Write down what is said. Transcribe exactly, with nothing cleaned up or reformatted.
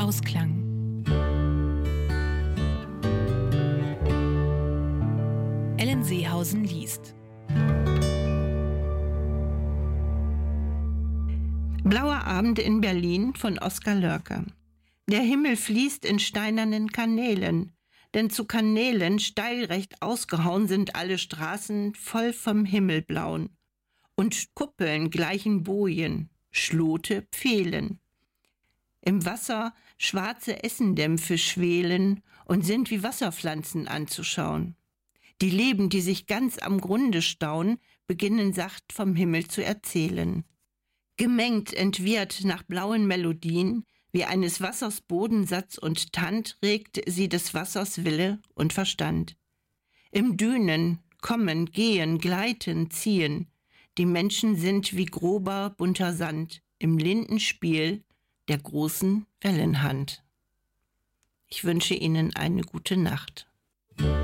Ausklang. Ellen Seehausen liest. Blauer Abend in Berlin von Oskar Lörke. Der Himmel fließt in steinernen Kanälen, denn zu Kanälen steilrecht ausgehauen sind alle Straßen voll vom Himmelblauen. Und Kuppeln gleichen Bojen, Schlote Pfählen. Im Wasser schwarze Essendämpfe schwelen und sind wie Wasserpflanzen anzuschauen. Die Leben, die sich ganz am Grunde stauen, beginnen sacht vom Himmel zu erzählen. Gemengt entwirrt nach blauen Melodien, wie eines Wassers Bodensatz und Tand, regt sie des Wassers Wille und Verstand. Im Dünen, kommen, gehen, gleiten, ziehen, die Menschen sind wie grober, bunter Sand im Lindenspiel der großen Wellenhand. Ich wünsche Ihnen eine gute Nacht.